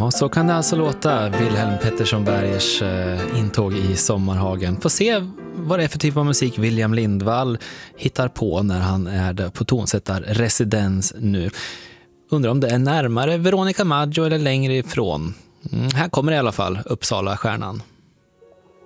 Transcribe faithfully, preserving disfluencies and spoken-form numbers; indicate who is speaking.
Speaker 1: Ja, så kan det alltså låta. Wilhelm Pettersson Bergers eh, intåg i Sommarhagen. Får se vad det är för typ av musik William Lindvall hittar på när han är där på tonsättarresidens nu. Undrar om det är närmare Veronica Maggio eller längre ifrån. Mm, här kommer i alla fall Uppsala-stjärnan.